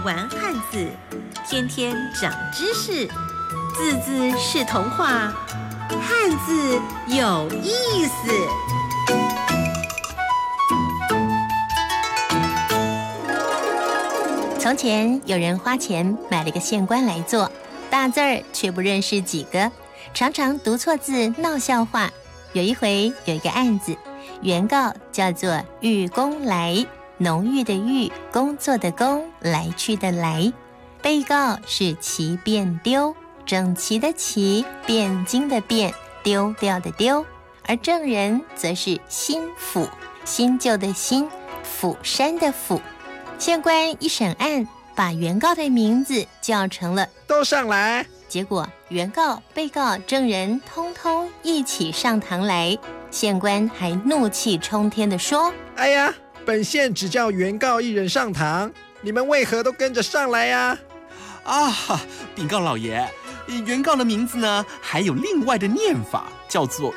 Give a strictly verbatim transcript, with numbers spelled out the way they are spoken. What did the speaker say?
玩汉字，天天长知识，字字是童话，汉字有意思。 从前有人花钱买了个县官来做，大字儿却不认识几个，常常读错字闹笑话。有一回有一个案子，原告叫做玉工来，浓郁的郁，工作的工，来去的来。被告是齐变丢，整齐的齐，汴京的汴，丢掉的丢。而证人则是新府，新旧的新，釜山的釜。县官一审案，把原告的名字叫成了都上来。 结果原告、被告、证人通通一起上堂来，县官还怒气冲天地说： 哎呀，本县只叫原告一人上堂，你们为何都跟着上来呀？ 啊，禀告老爷，原告的名字呢还有另外的念法，叫做